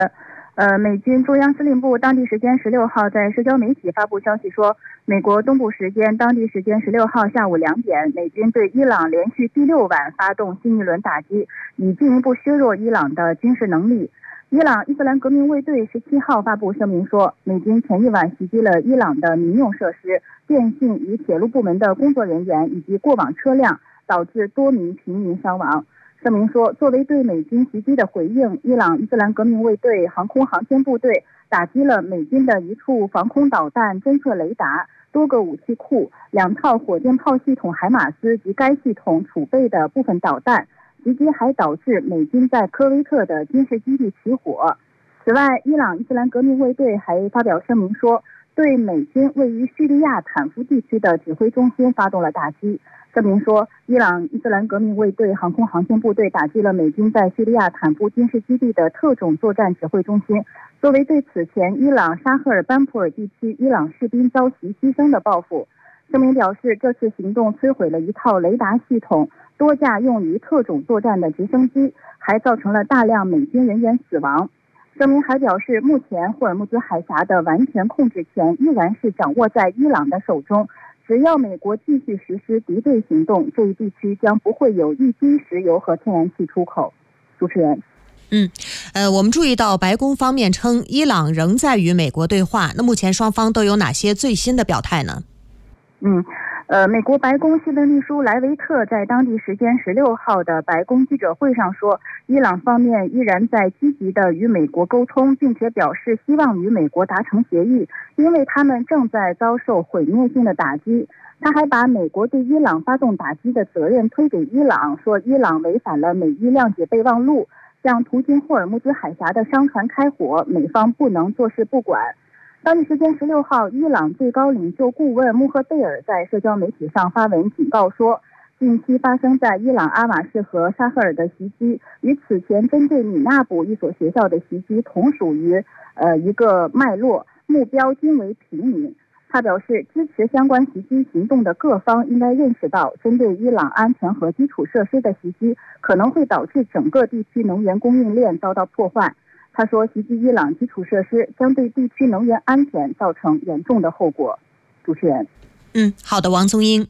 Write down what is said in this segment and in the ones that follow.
美军中央司令部当地时间16号在社交媒体发布消息说，美国东部时间当地时间16号下午2点，美军对伊朗连续第6晚发动新一轮打击，以进一步削弱伊朗的军事能力。伊朗伊斯兰革命卫队17号发布声明说，美军前一晚袭击了伊朗的民用设施、电信与铁路部门的工作人员以及过往车辆，导致多名平民伤亡。声明说，作为对美军袭击的回应，伊朗伊斯兰革命卫队航空航天部队打击了美军的一处防空导弹侦测雷达、多个武器库、2套火箭炮系统海马斯及该系统储备的部分导弹。袭击还导致美军在科威特的军事基地起火。此外，伊朗伊斯兰革命卫队还发表声明说，对美军位于叙利亚坦夫地区的指挥中心发动了打击。声明说，伊朗伊斯兰革命卫队航空航天部队打击了美军在叙利亚坦夫军事基地的特种作战指挥中心，作为对此前伊朗沙赫尔班普尔地区伊朗士兵遭袭牺牲的报复。声明表示，这次行动摧毁了一套雷达系统、多架用于特种作战的直升机，还造成了大量美军人员死亡。声明还表示，目前霍尔木兹海峡的完全控制权依然是掌握在伊朗的手中，只要美国继续实施敌对行动，这一地区将不会有一滴石油和天然气出口。主持人。 我们注意到白宫方面称伊朗仍在与美国对话，那目前双方都有哪些最新的表态呢？ 美国白宫新闻秘书莱维特在当地时间16号的白宫记者会上说，伊朗方面依然在积极地与美国沟通，并且表示希望与美国达成协议，因为他们正在遭受毁灭性的打击。他还把美国对伊朗发动打击的责任推给伊朗，说伊朗违反了美伊谅解备忘录，向途经霍尔木兹海峡的商船开火，美方不能坐视不管。当地时间16号，伊朗最高领袖顾问穆赫贝尔在社交媒体上发文警告说，近期发生在伊朗阿瓦士和沙赫尔的袭击，与此前针对米纳布一所学校的袭击同属于一个脉络，目标均为平民。他表示，支持相关袭击行动的各方应该认识到，针对伊朗安全和基础设施的袭击可能会导致整个地区能源供应链遭到破坏。他说，袭击伊朗基础设施将对地区能源安全造成严重的后果。主持人。 好的，王宗英。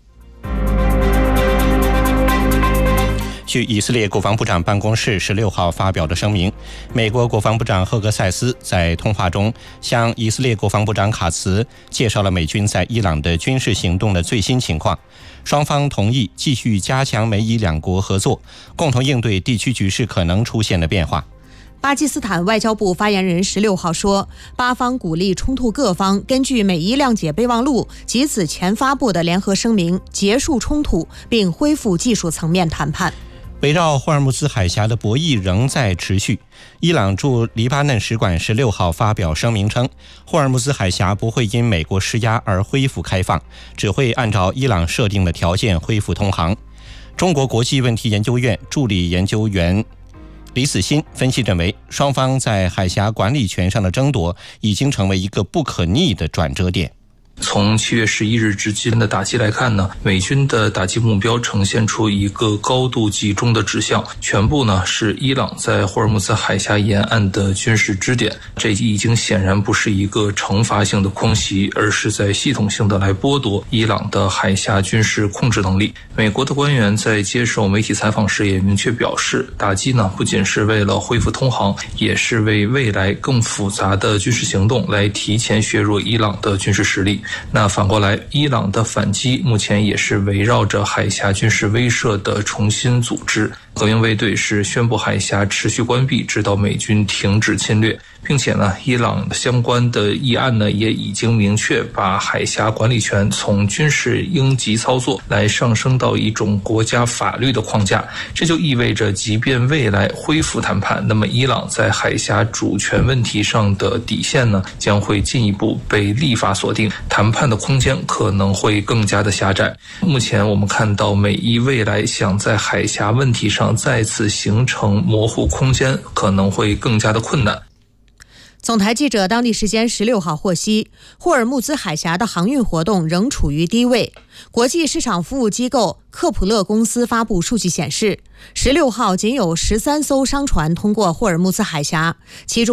据以色列国防部长办公室16号发表的声明，美国国防部长赫格塞斯在通话中向以色列国防部长卡茨介绍了美军在伊朗的军事行动的最新情况，双方同意继续加强美以两国合作，共同应对地区局势可能出现的变化。 巴基斯坦外交部发言人16号说，巴方鼓励冲突各方根据美伊谅解备忘录及此前发布的联合声明结束冲突，并恢复技术层面谈判。 围绕霍尔木兹海峡的博弈仍在持续。伊朗驻黎巴嫩使馆16号发表声明称，霍尔木兹海峡不会因美国施压而恢复开放，只会按照伊朗设定的条件恢复通航。中国国际问题研究院助理研究员李死新分析认为，双方在海峡管理权上的争夺已经成为一个不可逆的转折点。 从7月11日至今的打击来看呢，美军的打击目标呈现出一个高度集中的指向，全部呢是伊朗在霍尔木兹海峡沿岸的军事支点。这已经显然不是一个惩罚性的空袭，而是在系统性的来剥夺伊朗的海峡军事控制能力。美国的官员在接受媒体采访时也明确表示，打击呢不仅是为了恢复通航，也是为未来更复杂的军事行动来提前削弱伊朗的军事实力。那反过来，伊朗的反击目前也是围绕着海峡军事威慑的重新组织。革命卫队是宣布海峡持续关闭，直到美军停止侵略，并且呢，伊朗相关的议案呢也已经明确把海峡管理权从军事应急操作来上升到一种国家法律的框架。这就意味着，即便未来恢复谈判，那么伊朗在海峡主权问题上的底线呢将会进一步被立法锁定，谈判的空间可能会更加的狭窄。目前我们看到，美伊未来想在海峡问题上再次形成模糊空间，可能会更加的困难。 总台记者当地时间16号获悉，霍尔木兹海峡的航运活动仍处于低位。国际市场服务机构克普勒公司发布数据显示，16号仅有13艘商船通过霍尔木兹海峡，其中